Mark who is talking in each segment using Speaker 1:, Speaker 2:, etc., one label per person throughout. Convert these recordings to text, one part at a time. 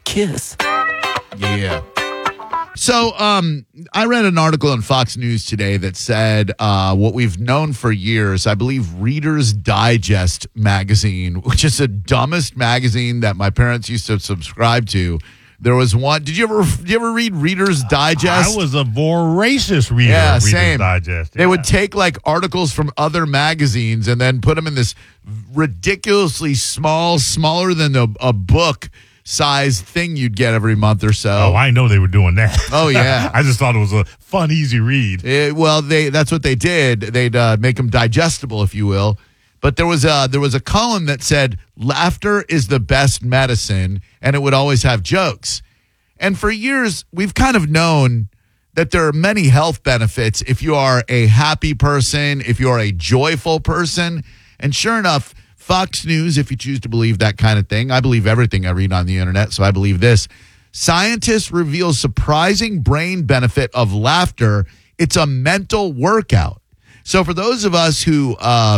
Speaker 1: kiss.
Speaker 2: Yeah. So I read an article on Fox News today that said what we've known for years. I believe Reader's Digest magazine, which is the dumbest magazine that my parents used to subscribe to. There was one. Did you ever read Reader's Digest?
Speaker 3: I was a voracious reader
Speaker 2: Yeah,
Speaker 3: of Reader's
Speaker 2: same.
Speaker 3: Digest.
Speaker 2: They would take like articles from other magazines and then put them in this ridiculously smaller than a book size thing you'd get every month or so.
Speaker 3: Oh, I know they were doing that.
Speaker 2: Oh, yeah.
Speaker 3: I just thought it was a fun, easy read.
Speaker 2: That's what they did. They'd make them digestible, if you will. But there was a column that said laughter is the best medicine, and it would always have jokes. And for years, we've kind of known that there are many health benefits if you are a happy person, if you are a joyful person. And sure enough, Fox News, if you choose to believe that kind of thing, I believe everything I read on the internet, so I believe this. Scientists reveal surprising brain benefit of laughter. It's a mental workout. So for those of us who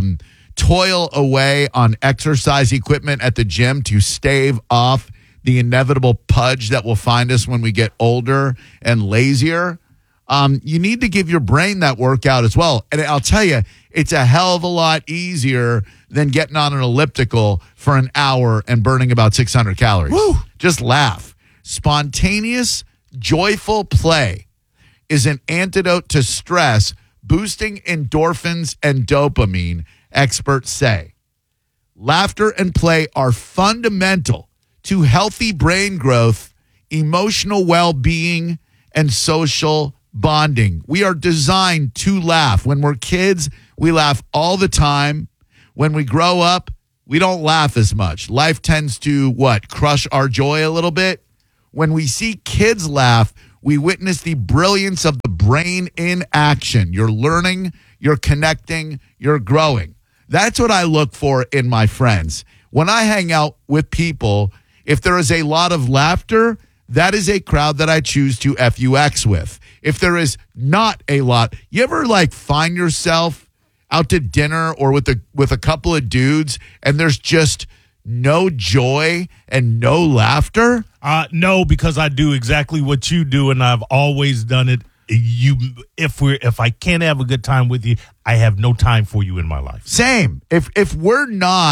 Speaker 2: toil away on exercise equipment at the gym to stave off the inevitable pudge that will find us when we get older and lazier, you need to give your brain that workout as well. And I'll tell you, it's a hell of a lot easier than getting on an elliptical for an hour and burning about 600 calories.
Speaker 3: Woo.
Speaker 2: Just laugh. Spontaneous, joyful play is an antidote to stress, boosting endorphins and dopamine, experts say. Laughter and play are fundamental to healthy brain growth, emotional well-being, and social bonding. We are designed to laugh. When we're kids, we laugh all the time. When we grow up, we don't laugh as much. Life tends to, crush our joy a little bit? When we see kids laugh, we witness the brilliance of the brain in action. You're learning, you're connecting, you're growing. That's what I look for in my friends. When I hang out with people, if there is a lot of laughter, that is a crowd that I choose to FUX with. If there is not a lot, you ever find yourself out to dinner or with a couple of dudes and there's just no joy and no laughter?
Speaker 3: No, because I do exactly what you do, and I've always done it. If I can't have a good time with you, I have no time for you in my life.
Speaker 2: Same. If we're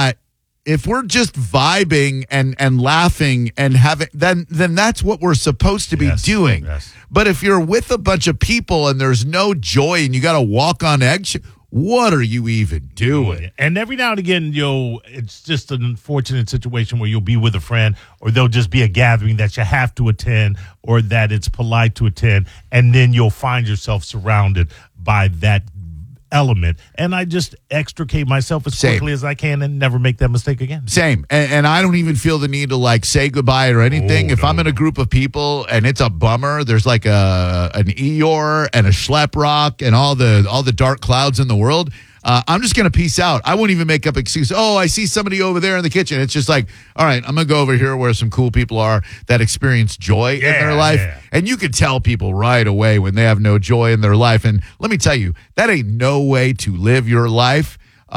Speaker 2: just vibing and laughing and having, then that's what we're supposed to be doing.
Speaker 3: Yes.
Speaker 2: But if you're with a bunch of people and there's no joy and you got to walk on eggshells, what are you even doing?
Speaker 3: And every now and again, it's just an unfortunate situation where you'll be with a friend, or there'll just be a gathering that you have to attend, or that it's polite to attend, and then you'll find yourself surrounded by that element. And I just extricate myself as quickly as I can and never make that mistake again.
Speaker 2: Same. And I don't even feel the need to say goodbye or anything. If I'm in a group of people and it's a bummer, there's an Eeyore and a Schleprock and all the dark clouds in the world, I'm just going to peace out. I won't even make up excuses. Oh, I see somebody over there in the kitchen. It's just all right, I'm going to go over here where some cool people are that experience joy in their life.
Speaker 3: Yeah.
Speaker 2: And you can tell people right away when they have no joy in their life. And let me tell you, that ain't no way to live your life.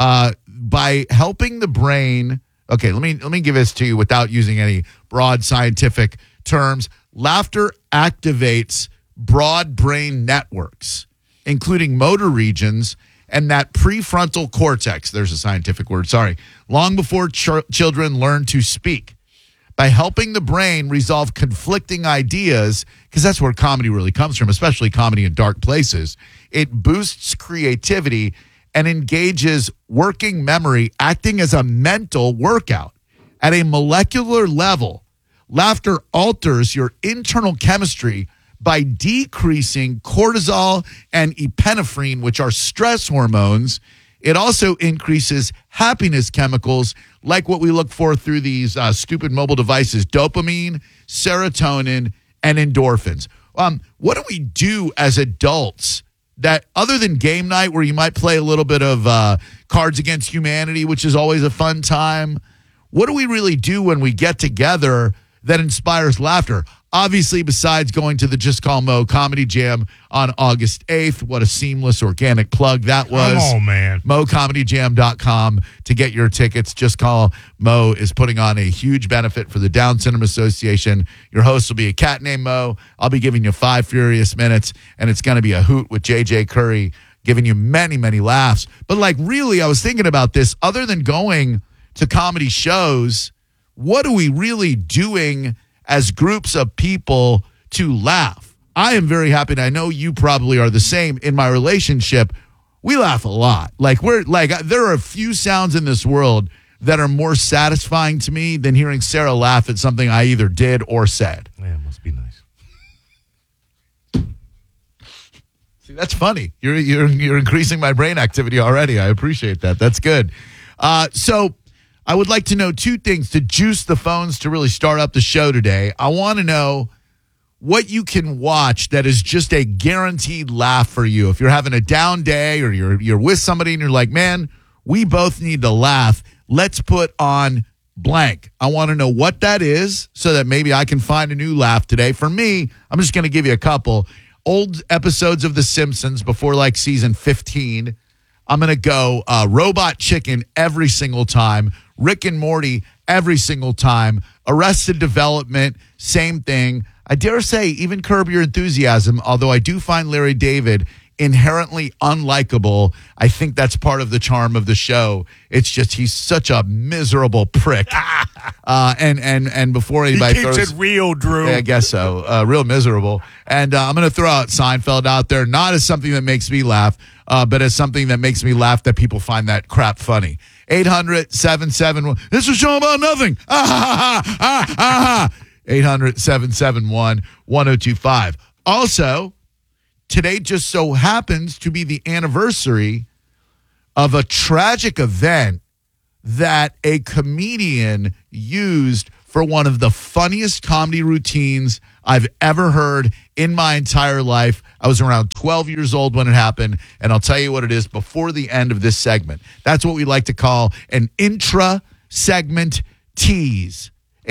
Speaker 2: By helping the brain. Okay, let me give this to you without using any broad scientific terms. Laughter activates broad brain networks, including motor regions and that prefrontal cortex. There's a scientific word, sorry. Long before children learn to speak. By helping the brain resolve conflicting ideas, because that's where comedy really comes from, especially comedy in dark places, it boosts creativity and engages working memory, acting as a mental workout. At a molecular level, laughter alters your internal chemistry by decreasing cortisol and epinephrine, which are stress hormones. It also increases happiness chemicals like what we look for through these stupid mobile devices, dopamine, serotonin, and endorphins. What do we do as adults that, other than game night where you might play a little bit of Cards Against Humanity, which is always a fun time, what do we really do when we get together that inspires laughter? Obviously, besides going to the Just Call Mo Comedy Jam on August 8th, what a seamless organic plug that was.
Speaker 3: Come on, man.
Speaker 2: MoComedyJam.com to get your tickets. Just Call Mo is putting on a huge benefit for the Down Syndrome Association. Your host will be a cat named Mo. I'll be giving you 5 furious minutes, and it's going to be a hoot with JJ Curry, giving you many, many laughs. But like, really, I was thinking about this. Other than going to comedy shows, what are we really doing as groups of people to laugh? I am very happy, and I know you probably are the same. In my relationship, we laugh a lot. Like, there are a few sounds in this world that are more satisfying to me than hearing Sarah laugh at something I either did or said.
Speaker 3: Yeah, it must be nice.
Speaker 2: See, that's funny. You're increasing my brain activity already. I appreciate that. That's good. So I would like to know 2 things to juice the phones to really start up the show today. I want to know what you can watch that is just a guaranteed laugh for you. If you're having a down day or you're with somebody and you're like, man, we both need to laugh, let's put on blank. I want to know what that is so that maybe I can find a new laugh today. For me, I'm just going to give you a couple. Old episodes of The Simpsons before like season 15. I'm going to go Robot Chicken every single time. Rick and Morty every single time. Arrested Development, same thing. I dare say even Curb Your Enthusiasm, although I do find Larry David inherently unlikable. I think that's part of the charm of the show. It's just he's such a miserable prick. And before anybody
Speaker 3: He keeps
Speaker 2: throws
Speaker 3: it real, Drew.
Speaker 2: Yeah, I guess so. Real miserable. And I'm going to throw out Seinfeld out there, not as something that makes me laugh, but as something that makes me laugh that people find that crap funny. 800-771. This was a show about nothing. 800-771-1025. Also, today just so happens to be the anniversary of a tragic event that a comedian used for one of the funniest comedy routines I've ever heard in my entire life. I was around 12 years old when it happened, and I'll tell you what it is before the end of this segment. That's what we like to call an intra-segment tease.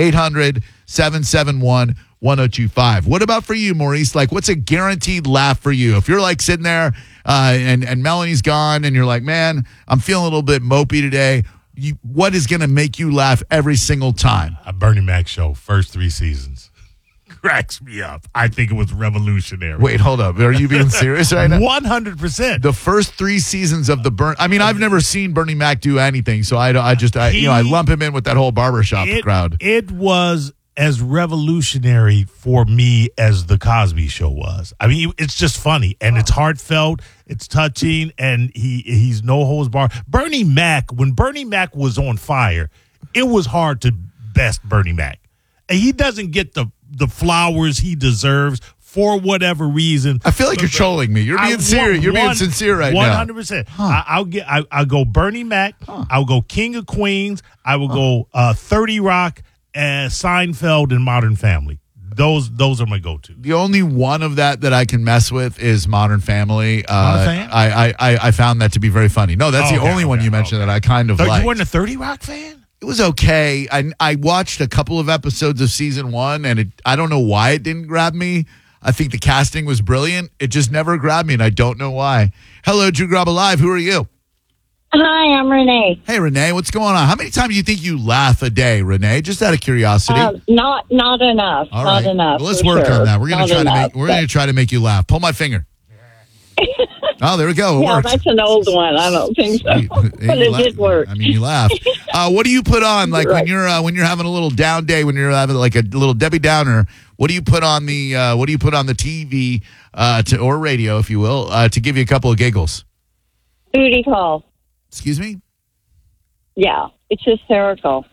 Speaker 2: 800-771-1025. What about for you, Maurice? Like, what's a guaranteed laugh for you? If you're like sitting there and Melanie's gone and you're like, man, I'm feeling a little bit mopey today, what is going to make you laugh every single time?
Speaker 3: A Bernie Mac show, first 3 seasons. Cracks me up. I think it was revolutionary.
Speaker 2: Wait, hold up. Are you being serious right now?
Speaker 3: 100%.
Speaker 2: The first 3 seasons of I've never seen Bernie Mac do anything, so I lump him in with that whole barbershop crowd.
Speaker 3: It was as revolutionary for me as the Cosby Show was. I mean, it's just funny and it's heartfelt, it's touching, and he's no holds barred. Bernie Mac, when Bernie Mac was on fire, it was hard to best Bernie Mac, and he doesn't get the flowers he deserves for whatever reason.
Speaker 2: I feel like you're trolling me. You're being serious. You're being sincere right now.
Speaker 3: 100%. I'll go Bernie Mac. I'll go King of Queens. I will go 30 Rock, Seinfeld, and Modern Family. Those are my go-to.
Speaker 2: The only one of that I can mess with is Modern Family.
Speaker 3: Fan?
Speaker 2: I found that to be very funny. No, that's the only one you mentioned that I kind of liked.
Speaker 3: You weren't a 30 Rock fan?
Speaker 2: It was okay. I watched a couple of episodes of season 1, and I don't know why it didn't grab me. I think the casting was brilliant. It just never grabbed me, and I don't know why. Hello, Drew Grub Alive. Who are you?
Speaker 1: Hi, I'm Renee.
Speaker 2: Hey, Renee. What's going on? How many times do you think you laugh a day, Renee? Just out of curiosity.
Speaker 1: Not enough.
Speaker 2: All
Speaker 1: not
Speaker 2: right.
Speaker 1: enough.
Speaker 2: Well, let's work on that. We're going to try to make you laugh. Pull my finger. Oh, there we go. It worked.
Speaker 1: That's an old one. I don't think so. But it did work.
Speaker 2: I mean, you laugh. What do you put on, like, when you're having a little down day, when you're having like a little Debbie Downer? What do you put on the TV or radio, if you will, to give you a couple of giggles?
Speaker 1: Booty call.
Speaker 2: Excuse me?
Speaker 1: Yeah, it's hysterical.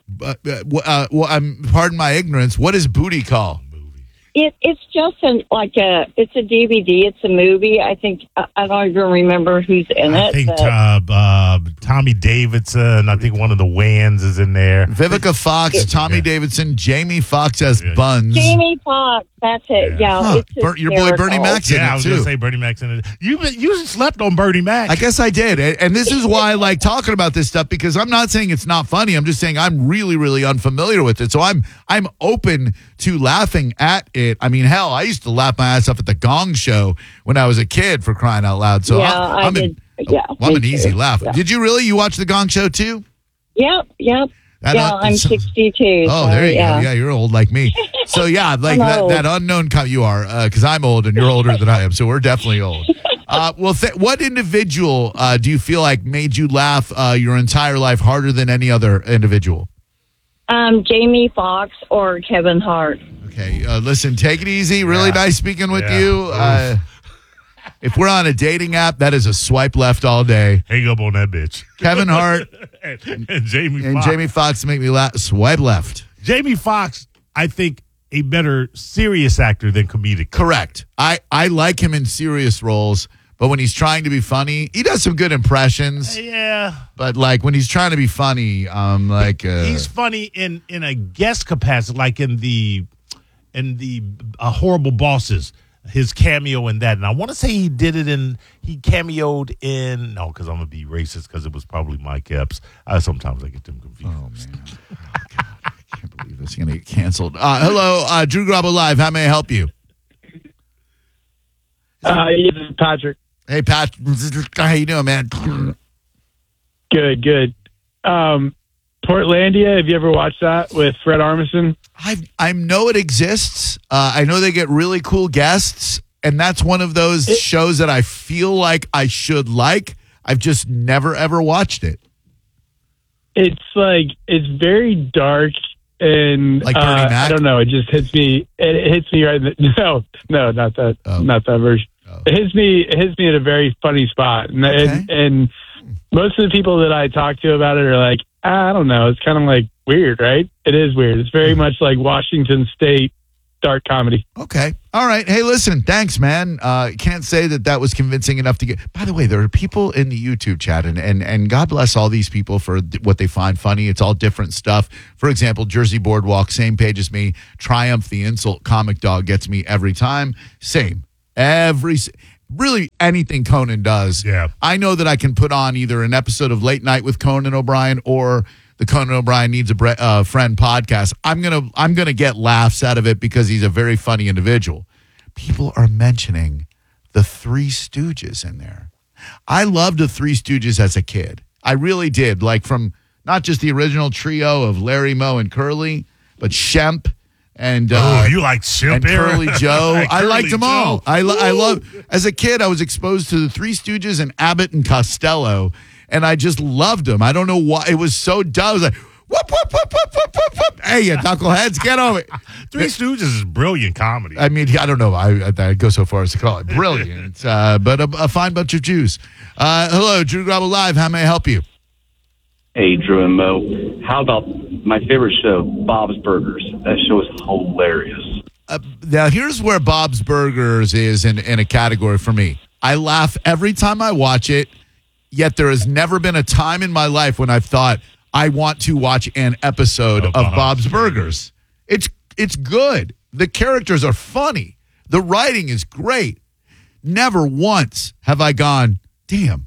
Speaker 2: Pardon my ignorance. What is booty call?
Speaker 1: It's just it's a DVD. It's a movie. I think I don't even remember who's in it.
Speaker 3: I think Tommy Davidson. I think one of the Wayans is in there.
Speaker 2: Vivica Fox, Tommy Davidson, Jamie Foxx as Buns.
Speaker 1: Jamie Foxx. That's it. Yeah,
Speaker 2: Huh.
Speaker 1: it's
Speaker 2: Your boy Bernie
Speaker 1: hysterical.
Speaker 2: Mac's in
Speaker 3: Yeah, I
Speaker 2: it
Speaker 3: was
Speaker 2: too.
Speaker 3: gonna say Bernie Mac's in it. You slept on Bernie Mac.
Speaker 2: I guess I did. And this is why I like talking about this stuff, because I'm not saying it's not funny. I'm just saying I'm really, really unfamiliar with it. So I'm open to laughing at it. I mean, hell, I used to laugh my ass off at the Gong Show when I was a kid, for crying out loud. So
Speaker 1: Yeah,
Speaker 2: I'm
Speaker 1: I did. Yeah,
Speaker 2: I'm
Speaker 1: me
Speaker 2: an easy
Speaker 1: too.
Speaker 2: laugh.
Speaker 1: Yeah.
Speaker 2: Did you really? You watch the Gong Show too?
Speaker 1: Yep.
Speaker 2: That
Speaker 1: Yeah, I'm 62.
Speaker 2: Oh,
Speaker 1: so,
Speaker 2: there you
Speaker 1: yeah.
Speaker 2: go. Yeah, you're old like me. So yeah, like
Speaker 1: I'm old.
Speaker 2: that unknown. You are, because I'm old and you're older than I am. So we're definitely old. Well, what individual do you feel like made you laugh your entire life harder than any other individual?
Speaker 1: Jamie Foxx or Kevin Hart.
Speaker 2: Okay, listen, take it easy. Really
Speaker 3: Yeah.
Speaker 2: nice speaking with
Speaker 3: Yeah.
Speaker 2: you. If we're on a dating app, that is a swipe left all day.
Speaker 3: Hang up on that bitch.
Speaker 2: Kevin Hart
Speaker 3: and Jamie
Speaker 2: and
Speaker 3: Foxx.
Speaker 2: Jamie Foxx make me laugh. Swipe left.
Speaker 3: Jamie Foxx, I think, a better serious actor than comedic.
Speaker 2: Correct. I like him in serious roles, but when he's trying to be funny, he does some good impressions.
Speaker 3: Yeah.
Speaker 2: But like when he's trying to be funny, like
Speaker 3: He's funny in a guest capacity, like in the Horrible Bosses, his cameo in that. And I want to say he cameoed in, no, because I'm going to be racist because it was probably Mike Epps. Sometimes I get them confused.
Speaker 2: oh man, oh, God. I can't believe this is gonna get canceled. Hello, Drew Grabo Live. How may I help you?
Speaker 4: This is Patrick.
Speaker 2: Hey, Pat. How you doing, man?
Speaker 4: Good. Portlandia, have you ever watched that with Fred Armisen?
Speaker 2: I know it exists. I know they get really cool guests, and that's one of those shows that I feel like I should like. I've just never ever watched it.
Speaker 4: It's very dark and
Speaker 2: Like Bernie Mac?
Speaker 4: I don't know. It just hits me. It hits me right. No, not that.
Speaker 2: Oh.
Speaker 4: Not that version.
Speaker 2: Oh.
Speaker 4: It hits me at a very funny spot, and,
Speaker 2: Okay.
Speaker 4: and most of the people that I talk to about it are like, I don't know. It's kind of like weird, right? It is weird. It's very much like Washington State dark comedy.
Speaker 2: Okay. All right. Hey, listen, thanks, man. Can't say that was convincing enough to get. By the way, there are people in the YouTube chat, and God bless all these people for what they find funny. It's all different stuff. For example, Jersey Boardwalk, same page as me. Triumph the Insult Comic Dog gets me every time. Same. Really anything Conan does.
Speaker 3: Yeah.
Speaker 2: I know that I can put on either an episode of Late Night with Conan O'Brien or the Conan O'Brien Needs a Friend podcast. I'm gonna get laughs out of it because he's a very funny individual. People are mentioning the Three Stooges in there. I loved the Three Stooges as a kid. I really did. Like from not just the original trio of Larry, Moe, and Curly, but Shemp and
Speaker 3: you like Shemp
Speaker 2: and
Speaker 3: era?
Speaker 2: Curly Joe.
Speaker 3: Like
Speaker 2: I liked
Speaker 3: Curly
Speaker 2: them all.
Speaker 3: Joe.
Speaker 2: I love. As a kid, I was exposed to the Three Stooges and Abbott and Costello, and I just loved them. I don't know why. It was so dumb. I was like, whoop, whoop, whoop, whoop, whoop, whoop, whoop. Hey, you knuckleheads, get over it.
Speaker 3: Three Stooges is brilliant comedy.
Speaker 2: I mean, I don't know. I go so far as to call it brilliant, but a fine bunch of Jews. Hello, Drew Grabo Live. How may I help you?
Speaker 5: Hey, Drew and Mo. How about my favorite show, Bob's Burgers? That show is hilarious.
Speaker 2: Now, here's where Bob's Burgers is in a category for me. I laugh every time I watch it, yet there has never been a time in my life when I've thought, I want to watch an episode of Bob's Burgers. It's good. The characters are funny. The writing is great. Never once have I gone, damn,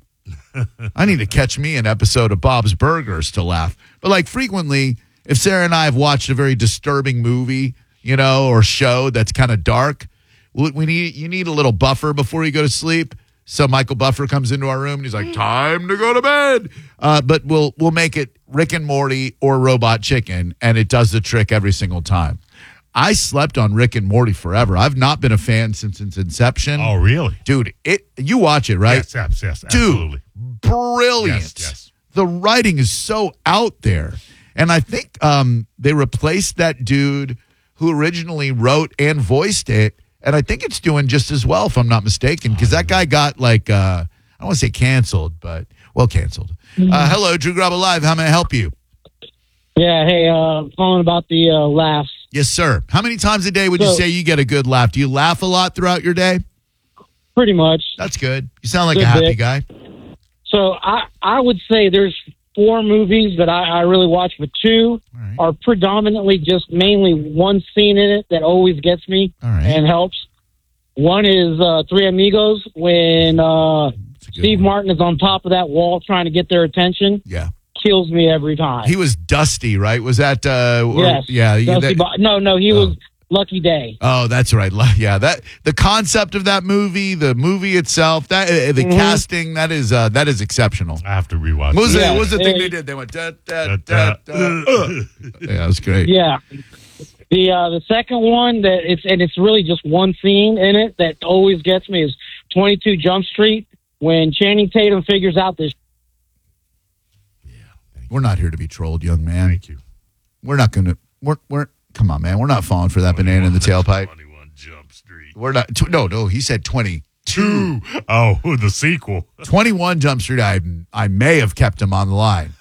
Speaker 2: I need to catch me an episode of Bob's Burgers to laugh. But like frequently, if Sarah and I have watched a very disturbing movie, or show that's kind of dark, you need a little buffer before you go to sleep. So Michael Buffer comes into our room and he's like, time to go to bed. But we'll make it Rick and Morty or Robot Chicken, and it does the trick every single time. I slept on Rick and Morty forever. I've not been a fan since its inception.
Speaker 3: Oh, really?
Speaker 2: Dude, you watch it, right?
Speaker 3: Yes,
Speaker 2: Dude,
Speaker 3: absolutely.
Speaker 2: brilliant.
Speaker 3: Yes.
Speaker 2: The writing is so out there. And I think they replaced that dude who originally wrote and voiced it. And I think it's doing just as well, if I'm not mistaken, because that guy got I don't want to say canceled, but canceled. Hello, Drew Grabo Live. How may I help you?
Speaker 6: Yeah, hey, calling about the laughs.
Speaker 2: Yes, sir. How many times a day would you say you get a good laugh? Do you laugh a lot throughout your day?
Speaker 6: Pretty much.
Speaker 2: That's good. You sound like
Speaker 6: Good
Speaker 2: a happy
Speaker 6: bit.
Speaker 2: guy.
Speaker 6: So I would say there's 4 movies that I really watch, but 2
Speaker 2: right.
Speaker 6: are predominantly just mainly one scene in it that always gets me
Speaker 2: All right.
Speaker 6: and helps. One is Three Amigos when
Speaker 2: It's a good
Speaker 6: Steve
Speaker 2: one.
Speaker 6: Martin is on top of that wall trying to get their attention.
Speaker 2: Yeah.
Speaker 6: Kills me every time.
Speaker 2: He was Dusty, right? Was that?
Speaker 6: Yes.
Speaker 2: Yeah.
Speaker 6: Dusty No, he was Lucky Day.
Speaker 2: Oh, that's right. Yeah, that the concept of that movie, the movie itself, that the casting, that is exceptional.
Speaker 3: I have to rewatch.
Speaker 2: What was,
Speaker 6: Yeah.
Speaker 2: what was the thing
Speaker 6: Yeah.
Speaker 2: they did? They went da da da da. Yeah, it was great.
Speaker 6: Yeah. The second one it's really just one scene in it that always gets me is 22 Jump Street when Channing Tatum figures out this.
Speaker 2: We're not here to be trolled, young man.
Speaker 3: Thank you.
Speaker 2: We're not going to. We're come on, man. We're not falling for that banana in the tailpipe.
Speaker 3: 21 Jump Street.
Speaker 2: We're not. No. He said 22.
Speaker 3: Oh, the sequel.
Speaker 2: 21 Jump Street. I may have kept him on the line.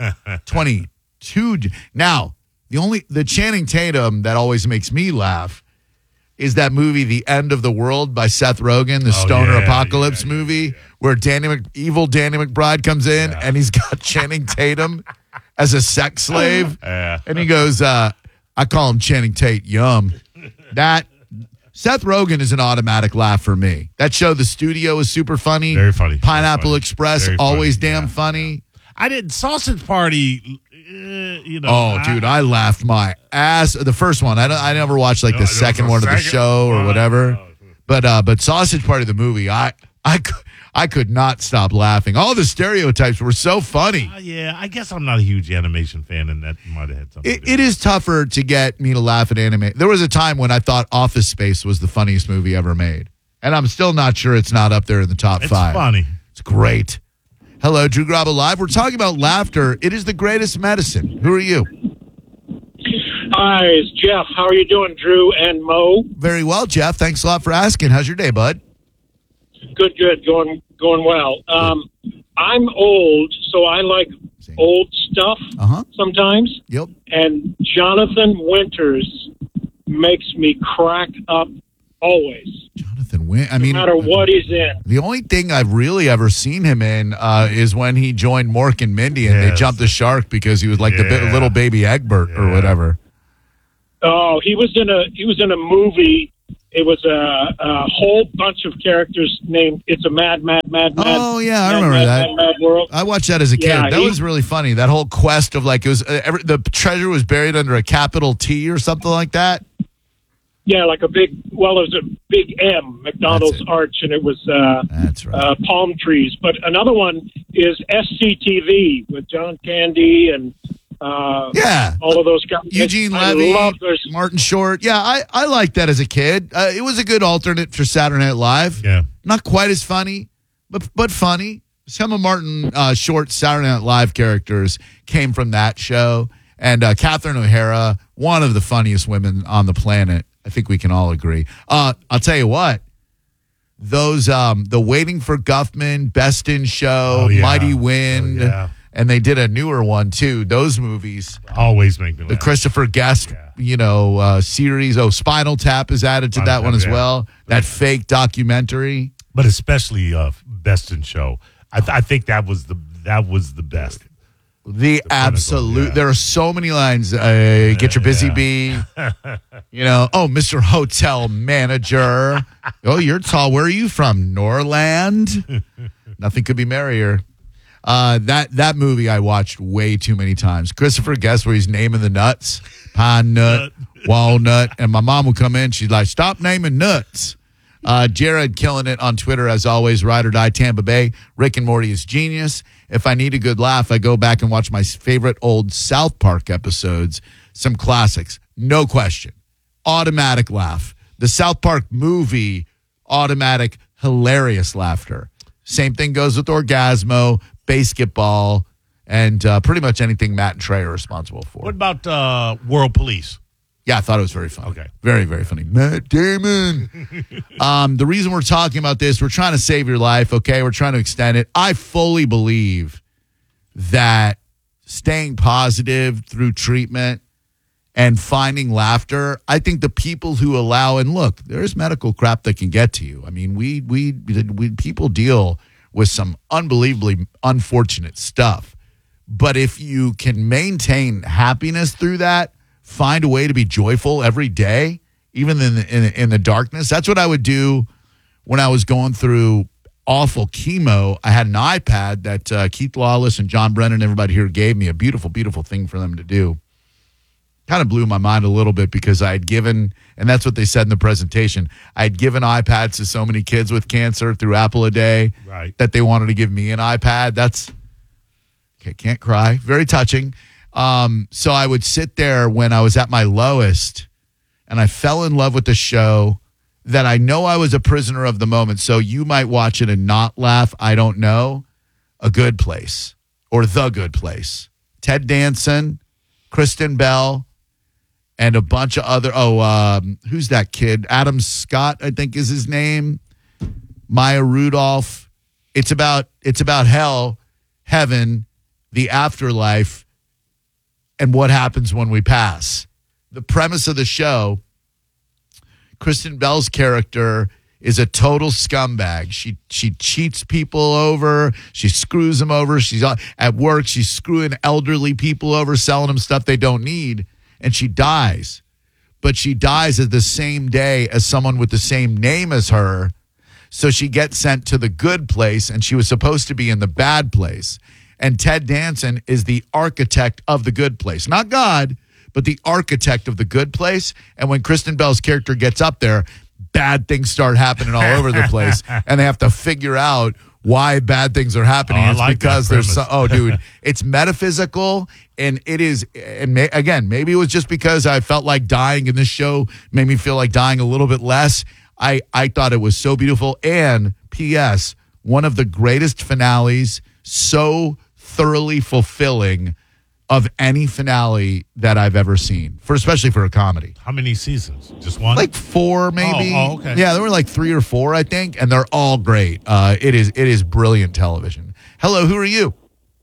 Speaker 2: 22. Now, the Channing Tatum that always makes me laugh is that movie, The End of the World by Seth Rogen, the stoner apocalypse movie, where evil Danny McBride comes in and he's got Channing Tatum as a sex slave. And he goes, I call him Channing Tate Yum. That Seth Rogen is an automatic laugh for me. That show, The Studio, is super funny.
Speaker 3: Very funny.
Speaker 2: Pineapple
Speaker 3: Very funny.
Speaker 2: Express,
Speaker 3: Very
Speaker 2: always
Speaker 3: funny.
Speaker 2: damn
Speaker 3: Yeah.
Speaker 2: funny.
Speaker 3: I did Sausage Party.
Speaker 2: Dude, I laughed my ass. The first one, I never watched like the second one of the show or whatever. But Sausage Party, the movie, I could not stop laughing. All the stereotypes were so funny.
Speaker 3: Yeah, I guess I'm not a huge animation fan, and that might have had something.
Speaker 2: It is tougher to get me to laugh at anime. There was a time when I thought Office Space was the funniest movie ever made, and I'm still not sure it's not up there in the top 5.
Speaker 3: It's funny.
Speaker 2: It's great. Hello, Drew Grabo Live. We're talking about laughter. It is the greatest medicine. Who are you?
Speaker 7: Hi, it's Jeff. How are you doing, Drew and Mo?
Speaker 2: Very well, Jeff. Thanks a lot for asking. How's your day, bud?
Speaker 7: Good. Going well. I'm old, so I like old stuff sometimes.
Speaker 2: Yep.
Speaker 7: And Jonathan Winters makes me crack up always,
Speaker 2: Jonathan Winters.
Speaker 7: no matter what he's in.
Speaker 2: The only thing I've really ever seen him in is when he joined Mork and Mindy and they jumped the shark because he was like the little baby Egbert or whatever.
Speaker 7: Oh, he was in a movie. It was a whole bunch of characters named "It's a Mad."
Speaker 2: Oh yeah, I
Speaker 7: Mad,
Speaker 2: remember
Speaker 7: Mad,
Speaker 2: that.
Speaker 7: Mad, Mad World.
Speaker 2: I watched that as a kid.
Speaker 7: Yeah,
Speaker 2: That was really funny. That whole quest of like it was the treasure was buried under a capital T or something like that.
Speaker 7: Yeah, like it was a big M, McDonald's
Speaker 2: That's it.
Speaker 7: Arch, and it was
Speaker 2: That's right.
Speaker 7: palm trees. But another one is SCTV with John Candy and all of those guys.
Speaker 2: Eugene
Speaker 7: I
Speaker 2: Levy,
Speaker 7: love those.
Speaker 2: Martin Short. Yeah, I liked that as a kid. It was a good alternate for Saturday Night Live.
Speaker 3: Yeah.
Speaker 2: Not quite as funny, but funny. Some of Martin Short's Saturday Night Live characters came from that show. And Catherine O'Hara, one of the funniest women on the planet. I think we can all agree. I'll tell you what. Those, the Waiting for Guffman, Best in Show, Mighty Wind, and they did a newer one too. Those movies
Speaker 3: always make me laugh.
Speaker 2: The Christopher Guest, series. Oh, Spinal Tap is added to that one as well. That fake documentary,
Speaker 3: but especially Best in Show. I think that was the best.
Speaker 2: The absolute. There are so many lines. Get your busy bee. Mr. Hotel Manager. Oh, you're tall. Where are you from? Norland. Nothing could be merrier. That movie I watched way too many times. Christopher Guest, where he's naming the nuts, pine nut, walnut, and my mom would come in. She's like, "Stop naming nuts." Jared killing it on Twitter as always. Ride or Die Tampa Bay. Rick and Morty is genius. If I need a good laugh, I go back and watch my favorite old South Park episodes. Some classics, no question. Automatic laugh. The South Park movie, automatic hilarious laughter. Same thing goes with Orgasmo, Basketball, and pretty much anything Matt and Trey are responsible for.
Speaker 3: What about World Police?
Speaker 2: Yeah, I thought it was very funny.
Speaker 3: Okay.
Speaker 2: Very, very funny. Matt Damon. The reason we're talking about this, we're trying to save your life, okay? We're trying to extend it. I fully believe that staying positive through treatment and finding laughter, I think the people who allow, and look, there's medical crap that can get to you. I mean, we people deal with some unbelievably unfortunate stuff. But if you can maintain happiness through that, find a way to be joyful every day, even in the darkness. That's what I would do when I was going through awful chemo. I had an iPad that Keith Lawless and John Brennan, everybody here gave me, a beautiful, beautiful thing for them to do. Kind of blew my mind a little bit because I had given, and that's what they said in the presentation, I had given iPads to so many kids with cancer through Apple a Day that they wanted to give me an iPad. That's, okay, can't cry. Very touching. So I would sit there when I was at my lowest, and I fell in love with the show that I know I was a prisoner of the moment. So you might watch it and not laugh. I don't know. A Good Place or The Good Place. Ted Danson, Kristen Bell, and a bunch of other, who's that kid? Adam Scott, I think is his name. Maya Rudolph. It's about hell, heaven, the afterlife, and what happens when we pass. The premise of the show, Kristen Bell's character is a total scumbag. She cheats people over. She screws them over. She's at work. She's screwing elderly people over, selling them stuff they don't need. And she dies. But she dies at the same day as someone with the same name as her. So she gets sent to the good place, and she was supposed to be in the bad place. And Ted Danson is the architect of the good place. Not God, but the architect of the good place. And when Kristen Bell's character gets up there, bad things start happening all over the place. And they have to figure out why bad things are happening.
Speaker 3: I
Speaker 2: it's
Speaker 3: like
Speaker 2: because
Speaker 3: that
Speaker 2: there's dude, it's metaphysical, and it is. And again, maybe it was just because I felt like dying, and this show made me feel like dying a little bit less. I thought it was so beautiful. And P.S., one of the greatest finales, so thoroughly fulfilling of any finale that I've ever seen, especially for a comedy.
Speaker 3: How many seasons? Just one?
Speaker 2: Like 4, maybe.
Speaker 3: Oh, okay.
Speaker 2: Yeah, there were like 3 or 4, I think, and they're all great. It is brilliant television. Hello, who are you?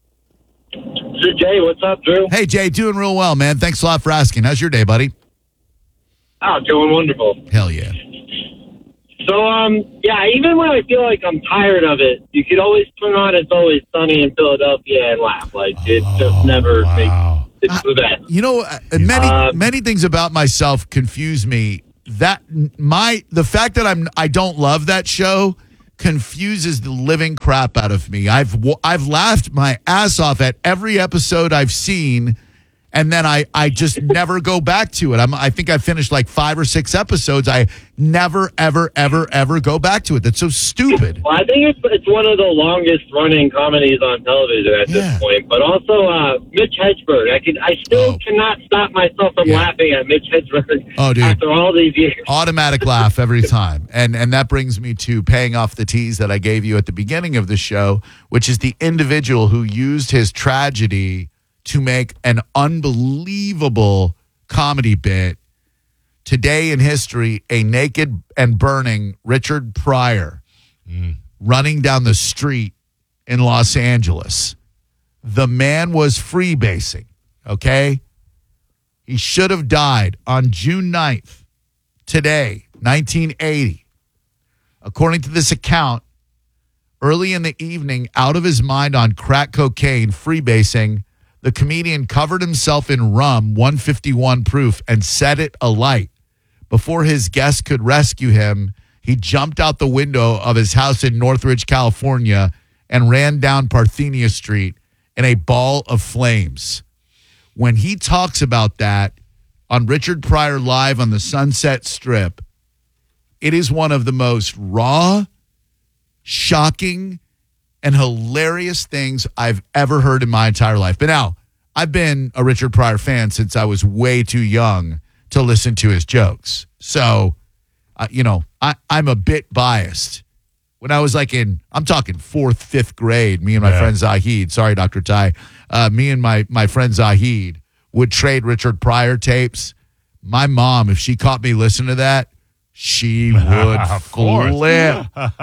Speaker 8: Jay, what's up, Drew?
Speaker 2: Hey, Jay, doing real well, man. Thanks a lot for asking. How's your day, buddy?
Speaker 8: Oh, doing wonderful.
Speaker 2: Hell yeah.
Speaker 8: So, even when I feel like I'm tired of it, you could always turn on It's Always Sunny in Philadelphia and laugh. Like, it just never makes it's the best.
Speaker 2: You know, many things about myself confuse me. The fact that I don't love that show confuses the living crap out of me. I've laughed my ass off at every episode I've seen, and then I just never go back to it. I think I finished like 5 or 6 episodes. I never, ever, ever, ever go back to it. That's so stupid.
Speaker 8: Well, I think it's one of the longest running comedies on television at this point. But also Mitch Hedberg. I still cannot stop myself from laughing at Mitch Hedberg after all these years.
Speaker 2: Automatic laugh every time. And that brings me to paying off the tease that I gave you at the beginning of the show, which is the individual who used his tragedy to make an unbelievable comedy bit. Today in history, a naked and burning Richard Pryor running down the street in Los Angeles. The man was freebasing, okay? He should have died on June 9th, today, 1980. According to this account, early in the evening, out of his mind on crack cocaine, freebasing, the comedian covered himself in rum, 151 proof, and set it alight. Before his guests could rescue him, he jumped out the window of his house in Northridge, California, and ran down Parthenia Street in a ball of flames. When he talks about that on Richard Pryor Live on the Sunset Strip, it is one of the most raw, shocking, and hilarious things I've ever heard in my entire life. But now, I've been a Richard Pryor fan since I was way too young to listen to his jokes. So, I'm a bit biased. When I was I'm talking 4th, 5th grade, me and my friend Zahid, sorry, Dr. Ty, me and my friend Zahid would trade Richard Pryor tapes. My mom, if she caught me listening to that, she would flip.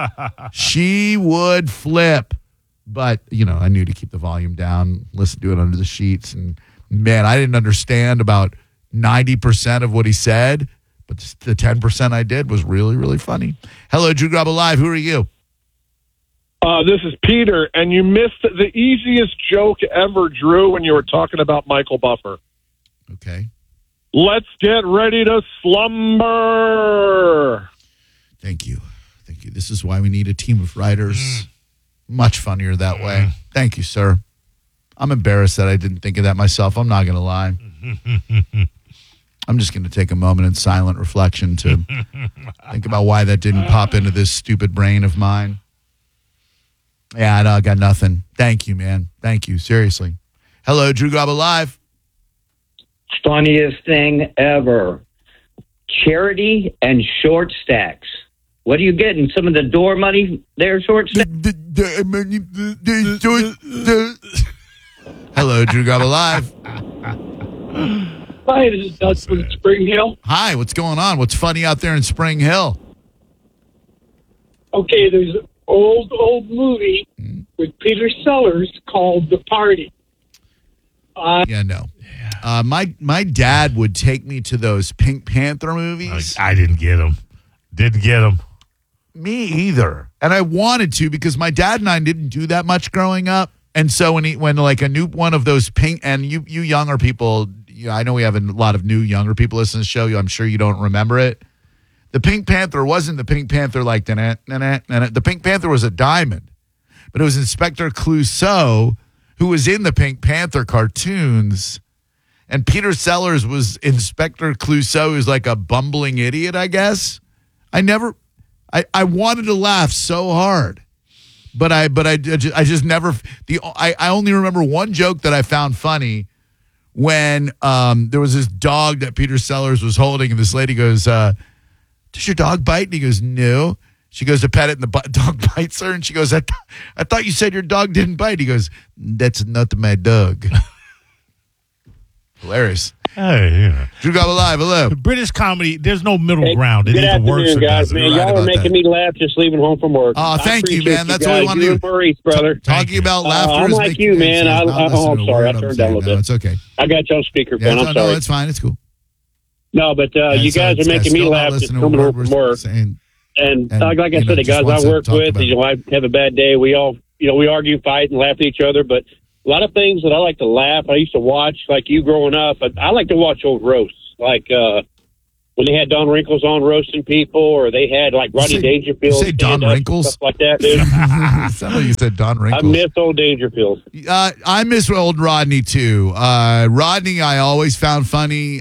Speaker 2: She would flip. But, I knew to keep the volume down, listen to it under the sheets. And, man, I didn't understand about 90% of what he said. But the 10% I did was really, really funny. Hello, Drew Grabo Live. Who are you?
Speaker 9: This is Peter, and you missed the easiest joke ever, Drew, when you were talking about Michael Buffer.
Speaker 2: Okay.
Speaker 9: Let's get ready to slumber.
Speaker 2: Thank you. Thank you. This is why we need a team of writers. Much funnier that way. Thank you, sir. I'm embarrassed that I didn't think of that myself. I'm not going to lie. I'm just going to take a moment in silent reflection to think about why that didn't pop into this stupid brain of mine. Yeah, I got nothing. Thank you, man. Thank you. Seriously. Hello, Drew Garabo Live.
Speaker 10: Funniest thing ever. Charity and short stacks. What are you getting? Some of the door money there, short stacks?
Speaker 2: Hello, Drew Garabo Live.
Speaker 7: Hi, this is Doug from Spring Hill.
Speaker 2: Hi, what's going on? What's funny out there in Spring Hill?
Speaker 7: Okay, there's an old movie with Peter Sellers called The Party.
Speaker 2: No. My dad would take me to those Pink Panther movies.
Speaker 3: I didn't get them. Didn't get them.
Speaker 2: Me either. And I wanted to because my dad and I didn't do that much growing up. And so when like a new one of those pink, and you younger people, I know we have a lot of new younger people listening to the show. I'm sure you don't remember it. The Pink Panther wasn't the Pink Panther like the Pink Panther was a diamond, but it was Inspector Clouseau who was in the Pink Panther cartoons. And Peter Sellers was Inspector Clouseau, who's like a bumbling idiot, I guess. I wanted to laugh so hard, but I just never. I only remember one joke that I found funny when there was this dog that Peter Sellers was holding, and this lady goes, "Does your dog bite?" And he goes, "No." She goes to pet it, and the dog bites her, and she goes, I thought you said your dog didn't bite." He goes, "That's not my dog." Hilarious.
Speaker 3: Hey,
Speaker 2: Drew Garabo Live, hello.
Speaker 3: British comedy, there's no middle ground. It
Speaker 8: Good
Speaker 3: either works
Speaker 8: afternoon,
Speaker 3: or
Speaker 8: guys.
Speaker 3: doesn't.
Speaker 8: Man, y'all are making me laugh just leaving home from work.
Speaker 2: Oh, thank you, man. That's what we want to do.
Speaker 8: Maurice, brother.
Speaker 2: Talking about laughter.
Speaker 8: I'm
Speaker 2: is
Speaker 8: like
Speaker 2: making
Speaker 8: you, man.
Speaker 2: sense.
Speaker 8: I'm sorry. I turned down a little bit.
Speaker 2: No, it's okay.
Speaker 8: I got you on speakerphone.
Speaker 2: Yeah,
Speaker 8: I'm sorry.
Speaker 2: No, it's fine. It's cool.
Speaker 8: No, but you guys are making me laugh just coming home from work. And like I said, the guys I work with, I have a bad day. We all, we argue, fight, and laugh at each other. But a lot of things that I like to laugh. I used to watch, like you growing up. I like to watch old roasts, like when they had Don Wrinkles on roasting people, or they had like Rodney Dangerfield.
Speaker 2: You say Don Wrinkles?
Speaker 8: Stuff like that, dude.
Speaker 2: Sounded like you said Don Wrinkles.
Speaker 8: I miss old Dangerfield.
Speaker 2: I miss old Rodney too. Rodney, I always found funny.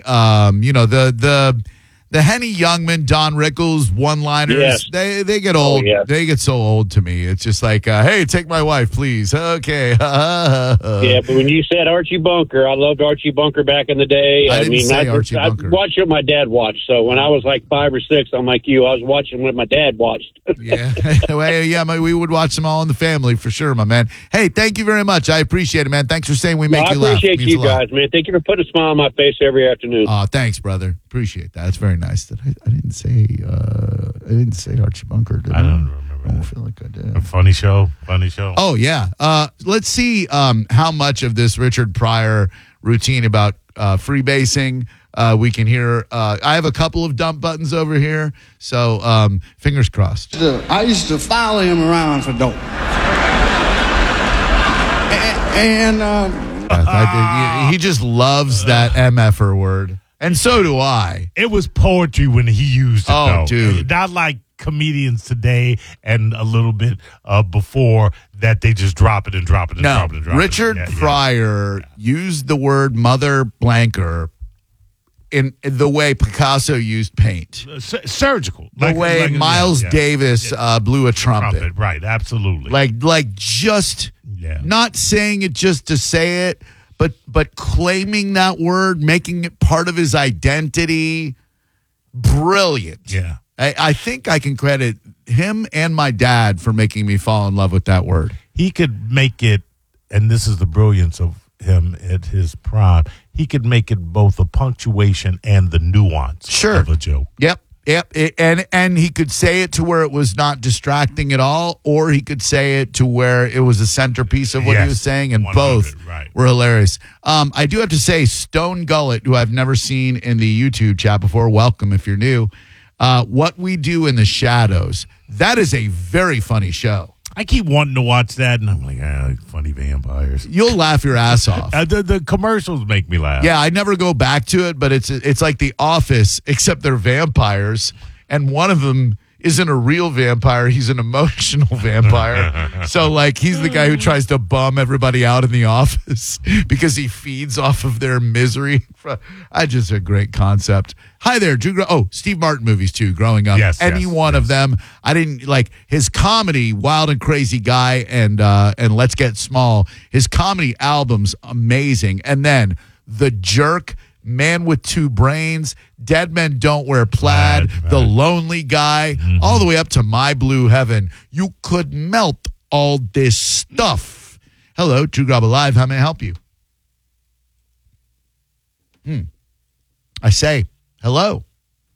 Speaker 2: The Henny Youngman, Don Rickles one-liners,
Speaker 8: yes.
Speaker 2: they get old. Oh, yes. They get so old to me. It's just like, hey, take my wife, please. Okay.
Speaker 8: Yeah, but when you said Archie Bunker, I loved Archie Bunker back in the day.
Speaker 2: I
Speaker 8: watched what my dad watched. So when I was like 5 or 6, I'm like you. I was watching what my dad watched.
Speaker 2: Yeah. Well, we would watch them all in the family for sure, my man. Hey, thank you very much. I appreciate it, man. Thanks for saying we make you laugh.
Speaker 8: I appreciate you guys, man. Thank you for putting a smile on my face every afternoon.
Speaker 2: Thanks, brother. Appreciate that. It's very nice that I didn't say Archie Bunker.
Speaker 3: I don't remember.
Speaker 2: I don't feel like I did.
Speaker 3: A funny show.
Speaker 2: Oh yeah. Let's see how much of this Richard Pryor routine about freebasing we can hear. I have a couple of dump buttons over here, so fingers crossed.
Speaker 11: I used to follow him around for dope, and
Speaker 2: he just loves that MFer word. And so do I.
Speaker 3: It was poetry when he used it, though.
Speaker 2: Dude.
Speaker 3: Not like comedians today and a little bit before that they just drop it and drop it and drop it and drop
Speaker 2: Richard
Speaker 3: it.
Speaker 2: Pryor used the word mother blanker in the way Picasso used paint.
Speaker 3: Surgical.
Speaker 2: The way Miles Davis blew a trumpet.
Speaker 3: Right, absolutely.
Speaker 2: Like just not saying it just to say it, but claiming that word, making it part of his identity. Brilliant.
Speaker 3: Yeah.
Speaker 2: I think I can credit him and my dad for making me fall in love with that word.
Speaker 3: He could make it, and this is the brilliance of him at his prime, he could make it both a punctuation and the nuance of a joke.
Speaker 2: Yep. And he could say it to where it was not distracting at all, or he could say it to where it was a centerpiece of what he was saying, and both were hilarious. I do have to say, Stone Gullet, who I've never seen in the YouTube chat before, welcome if you're new. What We Do in the Shadows, that is a very funny show.
Speaker 3: I keep wanting to watch that, and I'm like, funny vampires.
Speaker 2: You'll laugh your ass off.
Speaker 3: The commercials make me laugh.
Speaker 2: Yeah, I never go back to it, but it's like The Office, except they're vampires, and one of them isn't a real vampire. He's an emotional vampire. So, like, he's the guy who tries to bum everybody out in the office because he feeds off of their misery. Just a great concept. Hi there, Drew. Steve Martin movies, too, growing up.
Speaker 3: Yes,
Speaker 2: Any one of them. I didn't like his comedy, Wild and Crazy Guy and Let's Get Small. His comedy albums, amazing. And then The Jerk, Man with Two Brains, Dead Men Don't Wear Plaid, The Lonely Guy, all the way up to My Blue Heaven. You could melt all this stuff. Hello, Drew Garabo Live. How may I help you? I say hello.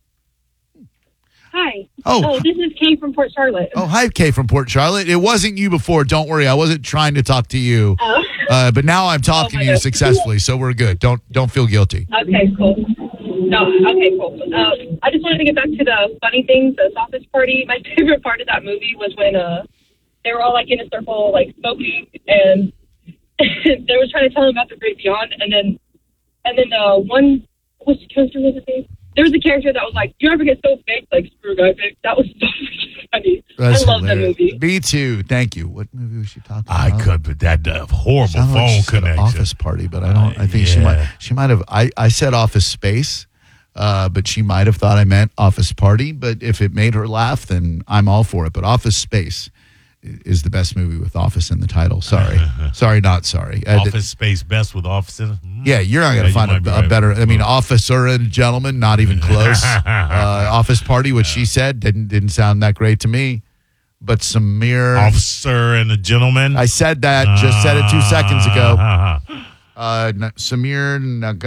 Speaker 12: Hi.
Speaker 2: Oh,
Speaker 12: this is Kay from Port Charlotte.
Speaker 2: Oh, hi, Kay from Port Charlotte. It wasn't you before. Don't worry. I wasn't trying to talk to you.
Speaker 12: Oh.
Speaker 2: But now I'm talking to you successfully, so we're good. Don't feel guilty.
Speaker 12: Okay, cool. No, okay, cool. I just wanted to get back to the funny things, the Office Party. My favorite part of that movie was when they were all like in a circle, like smoking, and they were trying to tell them about the great beyond, and then one, which character was it? There was a character that was like, "Do you ever get so fake, like screw guy fake?" That was so funny.
Speaker 2: That's
Speaker 12: I love
Speaker 2: hilarious.
Speaker 12: that movie.
Speaker 2: Me too. Thank you. What movie was she talking about?
Speaker 3: I could, but that horrible
Speaker 2: Sounded like
Speaker 3: phone
Speaker 2: she said
Speaker 3: connection.
Speaker 2: Office Party, but I don't. I think she might have. I said Office Space, but she might have thought I meant Office Party. But if it made her laugh, then I'm all for it. But Office Space is the best movie with Office in the title. Sorry, not sorry.
Speaker 3: Office Space best with Office in it?
Speaker 2: Yeah, you're not going to find a better. I mean, Officer and Gentleman, not even close. Office Party, what she said didn't sound that great to me. But Samir,
Speaker 3: Officer and a Gentleman.
Speaker 2: I said that. Just said it 2 seconds ago. Samir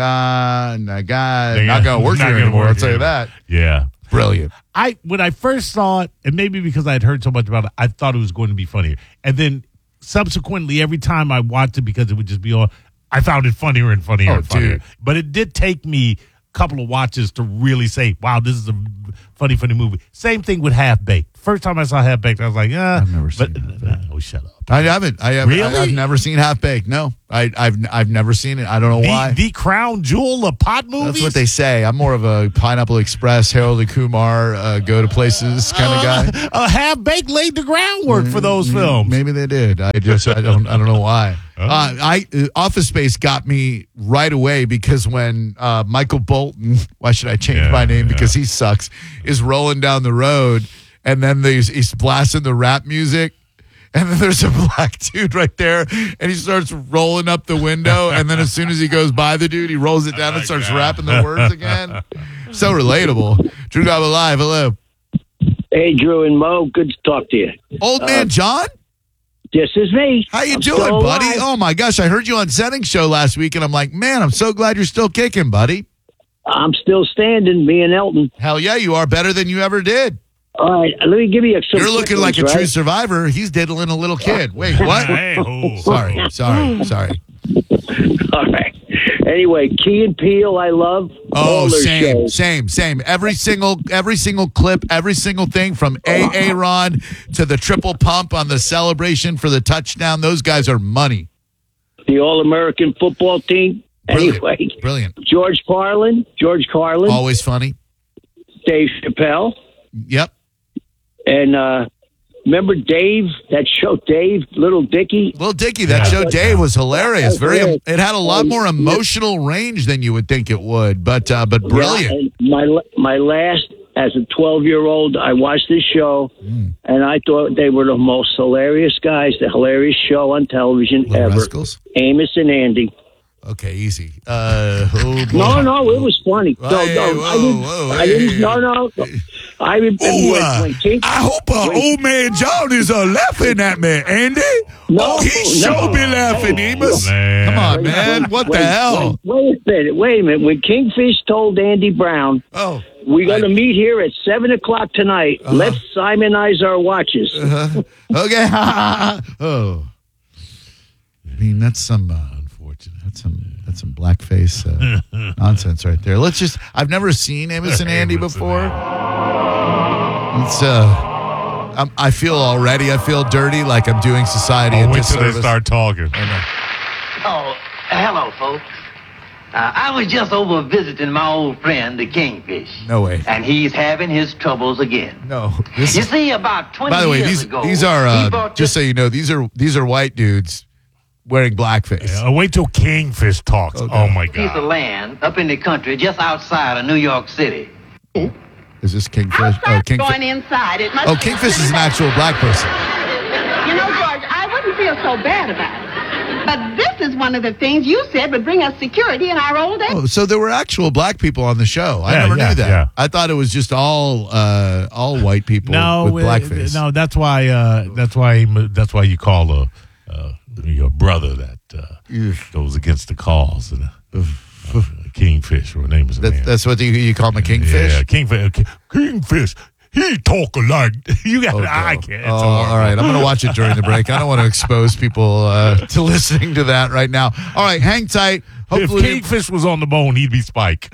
Speaker 2: Naga, not going to work here anymore. I'll tell you that.
Speaker 3: Yeah.
Speaker 2: Brilliant.
Speaker 3: When I first saw it, and maybe because I'd heard so much about it, I thought it was going to be funnier. And then subsequently, every time I watched it, because it would just be on, I found it funnier and funnier and funnier.
Speaker 2: Dude.
Speaker 3: But it did take me a couple of watches to really say, wow, this is a funny movie. Same thing with Half Baked. First time I saw Half Baked, I was like,
Speaker 2: I've never seen Half-Baked.
Speaker 3: Oh, shut up.
Speaker 2: I haven't.
Speaker 3: Really?
Speaker 2: I've never seen Half Baked. No, I've never seen it. I don't know why.
Speaker 3: The crown jewel of pot movies?
Speaker 2: That's what they say. I'm more of a Pineapple Express, Harold and Kumar, go to places kind of guy.
Speaker 3: Half Baked laid the groundwork for those films.
Speaker 2: Maybe they did. I don't know why. Office Space got me right away because when Michael Bolton, why should I change my name because he sucks, is rolling down the road and then he's blasting the rap music. And then there's a black dude right there, and he starts rolling up the window. And then as soon as he goes by the dude, he rolls it down and starts rapping the words again. So relatable. Drew Garabo Live, hello.
Speaker 13: Hey, Drew and Mo, good to talk to you.
Speaker 2: Old man John?
Speaker 13: This is me.
Speaker 2: How you doing, buddy? Oh, my gosh, I heard you on Setting Show last week, and I'm like, man, I'm so glad you're still kicking, buddy.
Speaker 13: I'm still standing, me and Elton.
Speaker 2: Hell yeah, you are better than you ever did.
Speaker 13: All right, let me give you some.
Speaker 2: You're looking like a true survivor. He's diddling a little kid. Wait, what? Sorry.
Speaker 13: All right. Anyway, Key and Peele, I love.
Speaker 2: Oh, same. Every single clip, every single thing from Aaron to the triple pump on the celebration for the touchdown. Those guys are money.
Speaker 13: The All-American football team. Anyway,
Speaker 2: brilliant.
Speaker 13: George Carlin.
Speaker 2: Always funny.
Speaker 13: Dave Chappelle.
Speaker 2: Yep.
Speaker 13: And remember Dave, that show Dave, Little Dicky?
Speaker 2: That show Dave was hilarious. It had a lot more emotional range than you would think it would, but brilliant.
Speaker 13: Yeah, my last, as a 12-year-old, I watched this show, and I thought they were the most hilarious guys, the hilarious show on television ever.
Speaker 2: Rascals?
Speaker 13: Amos and Andy.
Speaker 2: Okay, easy.
Speaker 13: No, it was funny. I
Speaker 2: hope old man John is laughing at me, Andy.
Speaker 13: No,
Speaker 2: he sure be laughing, Amos. Come on, man. What the hell?
Speaker 13: Wait a minute. When Kingfish told Andy Brown, we're going to meet here at 7 o'clock tonight. Let's Simonize our watches.
Speaker 2: Okay. Oh. I mean, that's some... That's some blackface nonsense right there. I've never seen Amos and Andy before. I feel dirty, like I'm doing society a
Speaker 3: wait till
Speaker 2: disservice.
Speaker 3: they start talking.
Speaker 14: Oh, hello, folks. I was just over visiting my old friend, the Kingfish.
Speaker 2: No way.
Speaker 14: And he's having his troubles again.
Speaker 2: No.
Speaker 14: You see, about 20
Speaker 2: By the way,
Speaker 14: years ago...
Speaker 2: these are just so you know, these are white dudes wearing blackface.
Speaker 3: Yeah, wait till Kingfish talks. Oh my God.
Speaker 14: Piece of land up in the country just outside of New York City.
Speaker 2: Is this Kingfish?
Speaker 15: Going inside. It must be
Speaker 2: Kingfish is an actual black person.
Speaker 15: You know, George, I wouldn't feel so bad about it. But this is one of the things you said would bring us security in our old age.
Speaker 2: Oh, so there were actual black people on the show. I never knew that.
Speaker 3: Yeah.
Speaker 2: I thought it was just all white people with blackface.
Speaker 3: No, that's why you call your brother that goes against the cause and Kingfish, or name is
Speaker 2: that's what you call him, a kingfish.
Speaker 3: Yeah, Kingfish. He talk like you got. I can't.
Speaker 2: All right, I'm going to watch it during the break. I don't want to expose people to listening to that right now. All right, hang tight. Hopefully,
Speaker 3: if Kingfish was on the bone, he'd be Spike.